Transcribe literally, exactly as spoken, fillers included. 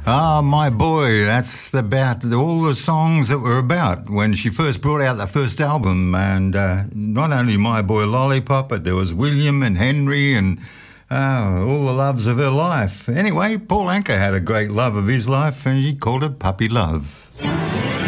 Ah, My Boy, that's about all the songs that were about when she first brought out the first album. And uh, not only My Boy Lollipop, but there was William and Henry and uh, all the loves of her life. Anyway, Paul Anka had a great love of his life and he called it Puppy Love.